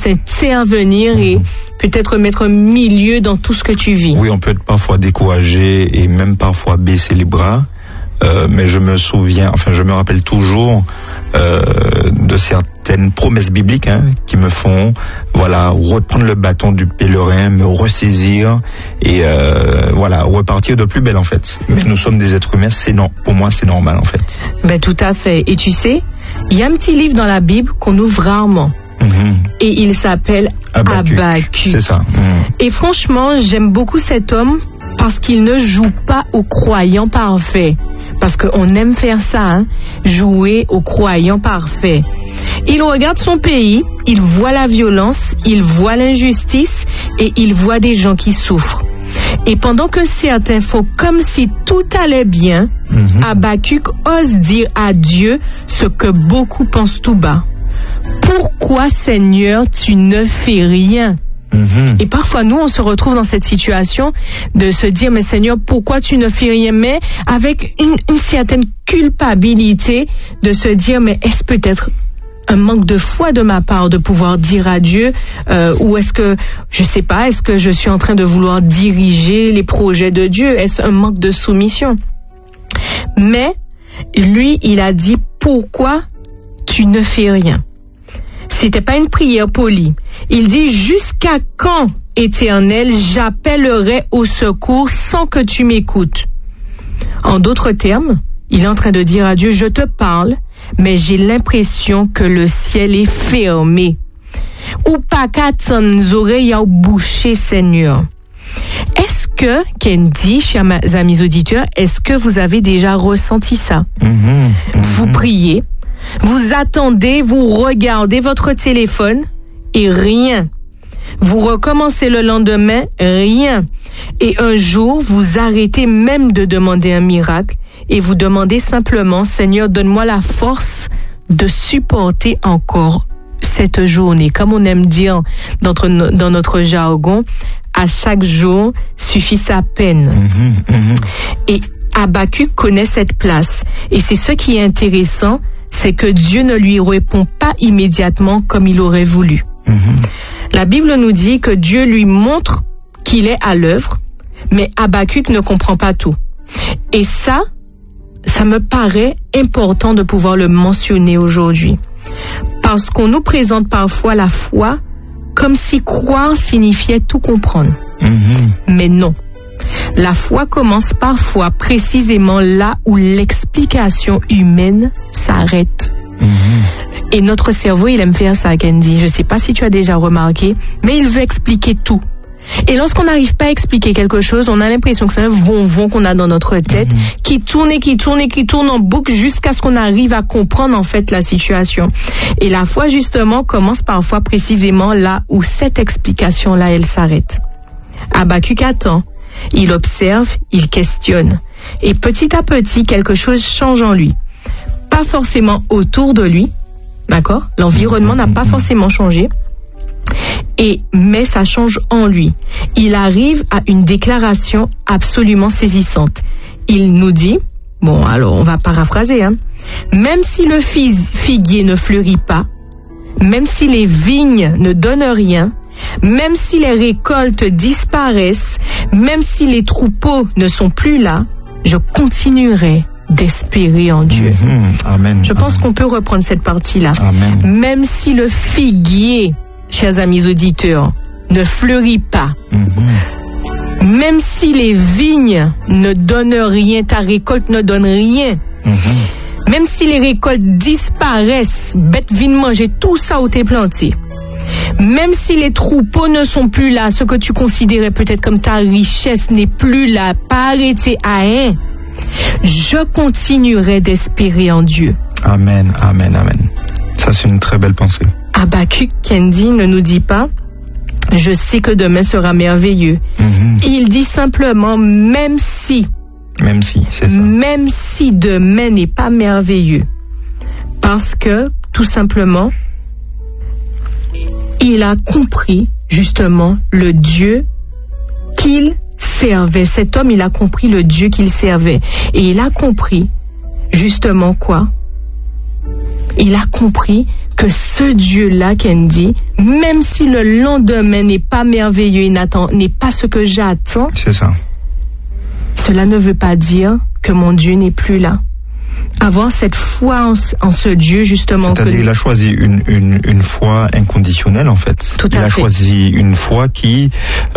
intervenir et peut-être mettre un milieu dans tout ce que tu vis. Oui, on peut être parfois découragé et même parfois baisser les bras. Mais je me rappelle toujours de certaines promesses bibliques qui me font reprendre le bâton du pèlerin, me ressaisir et repartir de plus belle en fait. Mais nous sommes des êtres humains, pour moi c'est normal en fait. Ben tout à fait. Et tu sais, il y a un petit livre dans la Bible qu'on ouvre rarement. Et il s'appelle Habakkuk. C'est ça. Et franchement, j'aime beaucoup cet homme parce qu'il ne joue pas aux croyants parfaits. Parce qu'on aime faire ça, jouer aux croyants parfaits. Il regarde son pays, il voit la violence, il voit l'injustice et il voit des gens qui souffrent. Et pendant que certains font comme si tout allait bien, Habakkuk ose dire à Dieu ce que beaucoup pensent tout bas. Pourquoi, Seigneur, tu ne fais rien? Et parfois, nous, on se retrouve dans cette situation de se dire, mais Seigneur, pourquoi tu ne fais rien? Mais avec une certaine culpabilité de se dire, mais est-ce peut-être un manque de foi de ma part de pouvoir dire à Dieu, ou est-ce que, je sais pas, est-ce que je suis en train de vouloir diriger les projets de Dieu? Est-ce un manque de soumission? Mais, lui, il a dit, pourquoi tu ne fais rien? C'était pas une prière polie. Il dit, jusqu'à quand, Éternel, j'appellerai au secours sans que tu m'écoutes? En d'autres termes, il est en train de dire à Dieu, je te parle, mais j'ai l'impression que le ciel est fermé. Ou pas qu'à tes oreilles à boucher, Seigneur. Est-ce que, Kendi, chers amis auditeurs, est-ce que vous avez déjà ressenti ça? Vous priez, vous attendez, vous regardez votre téléphone et rien. Vous recommencez le lendemain, rien. Et un jour, vous arrêtez même de demander un miracle et vous demandez simplement, Seigneur, donne-moi la force de supporter encore cette journée. Comme on aime dire dans notre jargon, à chaque jour suffit sa peine. Et Habakkuk connaît cette place. Et c'est ce qui est intéressant, c'est que Dieu ne lui répond pas immédiatement comme il aurait voulu. La Bible nous dit que Dieu lui montre qu'il est à l'œuvre, mais Habakkuk ne comprend pas tout. Et ça me paraît important de pouvoir le mentionner aujourd'hui. Parce qu'on nous présente parfois la foi comme si croire signifiait tout comprendre. Mais non. La foi commence parfois précisément là où l'explication humaine s'arrête. Et notre cerveau, il aime faire ça, Kendi. Je ne sais pas si tu as déjà remarqué, mais il veut expliquer tout. Et lorsqu'on n'arrive pas à expliquer quelque chose, on a l'impression que c'est un von-von qu'on a dans notre tête, qui tourne en boucle jusqu'à ce qu'on arrive à comprendre en fait la situation. Et la foi, justement, commence parfois précisément là où cette explication-là, elle s'arrête. Habakkuk attend, il observe, il questionne. Et petit à petit, quelque chose change en lui. Pas forcément autour de lui, d'accord? L'environnement n'a pas forcément changé. Mais ça change en lui. Il arrive à une déclaration absolument saisissante. Il nous dit, bon alors on va paraphraser, même si le figuier ne fleurit pas, même si les vignes ne donnent rien, même si les récoltes disparaissent, même si les troupeaux ne sont plus là, je continuerai d'espérer en Dieu. Amen. Je pense qu'on peut reprendre cette partie-là. Amen. Même si le figuier, chers amis auditeurs, ne fleurit pas, même si les vignes ne donnent rien, ta récolte ne donne rien, même si les récoltes disparaissent, bêtes viennent manger tout ça où t'es planté, même si les troupeaux ne sont plus là, ce que tu considérais peut-être comme ta richesse n'est plus là, pas arrêté à rien, je continuerai d'espérer en Dieu. Amen, amen, amen. Ça, c'est une très belle pensée. Habakkuk, Kendi, ne nous dit pas « Je sais que demain sera merveilleux ». Il dit simplement « Même si ». Même si, c'est ça. Même si demain n'est pas merveilleux. Parce que, tout simplement, il a compris, justement, le Dieu qu'il servait. Cet homme, il a compris le Dieu qu'il servait. Et il a compris, justement, quoi? Il a compris que que ce Dieu-là, Kendi, même si le lendemain n'est pas merveilleux et n'est pas ce que j'attends, c'est ça. Cela ne veut pas dire que mon Dieu n'est plus là. Avoir cette foi en ce Dieu, justement. C'est-à-dire qu'il a choisi une foi inconditionnelle, en fait. Tout à fait. Il a choisi une foi qui,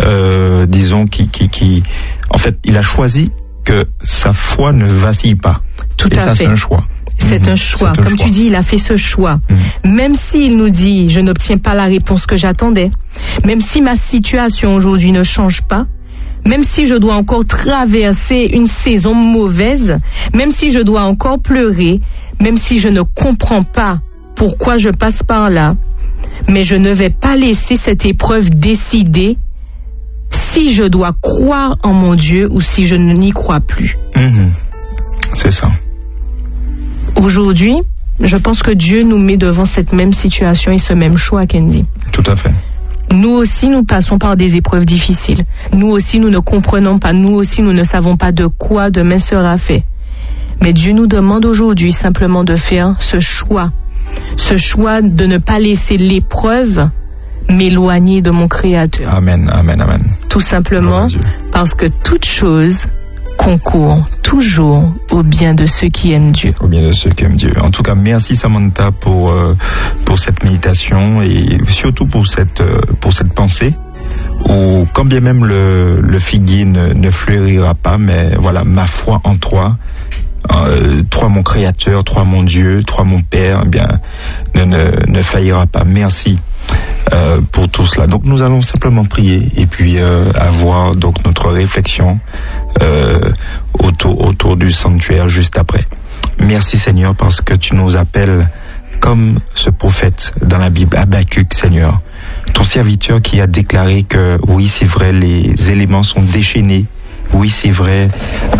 en fait, il a choisi que sa foi ne vacille pas. Tout à fait. Et ça, c'est un choix. C'est un choix. Comme tu dis, il a fait ce choix. Même s'il nous dit, je n'obtiens pas la réponse que j'attendais, même si ma situation aujourd'hui ne change pas, même si je dois encore traverser une saison mauvaise, même si je dois encore pleurer, même si je ne comprends pas pourquoi je passe par là, mais je ne vais pas laisser cette épreuve décider si je dois croire en mon Dieu ou si je n'y crois plus. C'est ça. Aujourd'hui, je pense que Dieu nous met devant cette même situation et ce même choix, Kendi. Tout à fait. Nous aussi, nous passons par des épreuves difficiles. Nous aussi, nous ne comprenons pas. Nous aussi, nous ne savons pas de quoi demain sera fait. Mais Dieu nous demande aujourd'hui simplement de faire ce choix de ne pas laisser l'épreuve m'éloigner de mon Créateur. Amen, amen, amen. Tout simplement parce que toute chose concourt toujours au bien de ceux qui aiment Dieu. Au bien de ceux qui aiment Dieu. En tout cas, merci Samantha pour cette méditation et surtout pour cette pensée où quand bien même le figuier ne fleurira pas, mais voilà, ma foi en toi, toi mon Créateur, toi mon Dieu, toi mon Père, eh bien ne faillira pas. Merci pour tout cela. Donc nous allons simplement prier et puis avoir donc notre réflexion autour du sanctuaire juste après. Merci Seigneur parce que tu nous appelles comme ce prophète dans la Bible, Habacuc, Seigneur. Ton serviteur qui a déclaré que oui c'est vrai, les éléments sont déchaînés. Oui c'est vrai,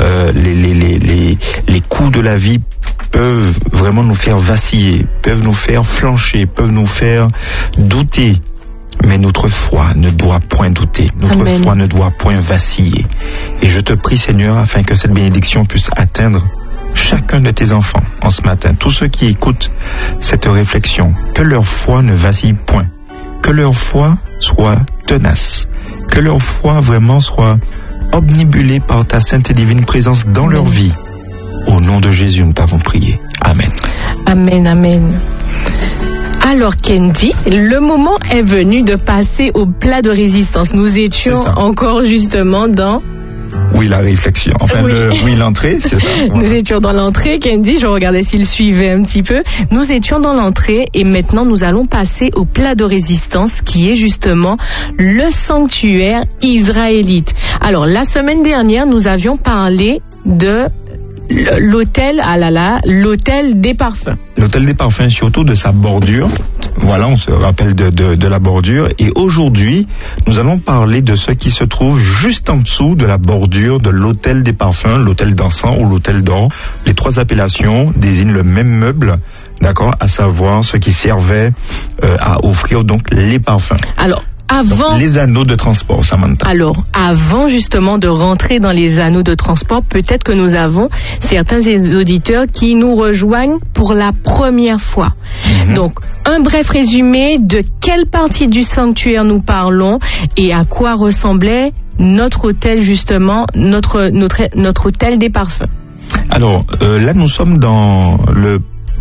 les coups de la vie peuvent vraiment nous faire vaciller, peuvent nous faire flancher, peuvent nous faire douter. Mais notre foi ne doit point douter, notre Amen. foi ne doit point vaciller. Et je te prie Seigneur afin que cette bénédiction puisse atteindre chacun de tes enfants en ce matin, tous ceux qui écoutent cette réflexion, que leur foi ne vacille point, que leur foi soit tenace, que leur foi vraiment soit obnubilée par ta sainte et divine présence dans Amen. Leur vie. Au nom de Jésus, nous t'avons prié. Amen. Amen, amen. Alors Kendi, le moment est venu de passer au plat de résistance. Nous étions encore justement dans... Oui, la réflexion. Enfin, oui. L'entrée, c'est ça. Voilà. Nous étions dans l'entrée, Kendi, je regardais s'il suivait un petit peu. Nous étions dans l'entrée et maintenant nous allons passer au plat de résistance qui est justement le sanctuaire israélite. Alors, la semaine dernière, nous avions parlé de l'autel, l'autel des parfums. L'autel des parfums, surtout de sa bordure. Voilà, on se rappelle de la bordure. Et aujourd'hui, nous allons parler de ce qui se trouve juste en dessous de la bordure de l'autel des parfums, l'autel d'encens ou l'autel d'or. Les trois appellations désignent le même meuble, d'accord, à savoir ce qui servait à offrir donc les parfums. Alors, donc, les anneaux de transport, Samantha. Alors, avant justement de rentrer dans les anneaux de transport, peut-être que nous avons certains des auditeurs qui nous rejoignent pour la première fois. Donc, un bref résumé de quelle partie du sanctuaire nous parlons et à quoi ressemblait notre autel justement, notre autel des parfums. Alors, là nous sommes dans le...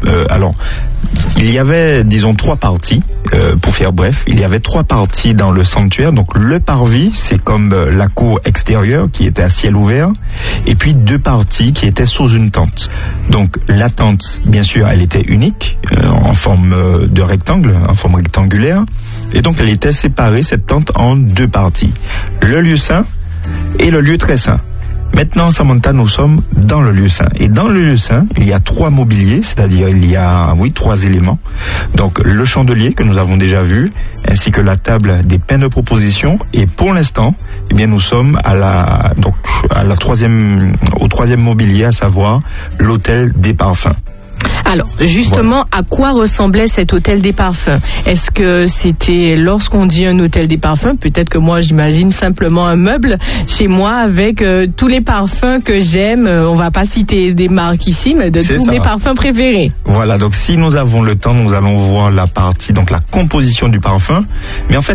il y avait, disons, trois parties, pour faire bref, il y avait trois parties dans le sanctuaire. Donc le parvis, c'est comme la cour extérieure qui était à ciel ouvert, et puis deux parties qui étaient sous une tente. Donc la tente, bien sûr, elle était unique, en forme de rectangle, en forme rectangulaire, et donc elle était séparée, cette tente, en deux parties. Le lieu saint et le lieu très saint. Maintenant, Samantha, nous sommes dans le lieu saint. Et dans le lieu saint, il y a trois mobiliers, c'est-à-dire il y a, trois éléments. Donc, le chandelier que nous avons déjà vu, ainsi que la table des pains de proposition. Et pour l'instant, eh bien, nous sommes au troisième mobilier, à savoir l'autel des parfums. Alors, justement, à quoi ressemblait cet hôtel des parfums? Est-ce que c'était, lorsqu'on dit un hôtel des parfums, peut-être que moi j'imagine simplement un meuble chez moi avec tous les parfums que j'aime, on va pas citer des marques ici, mais de tous mes parfums préférés. Voilà, donc si nous avons le temps, nous allons voir la partie, donc la composition du parfum. Mais en fait,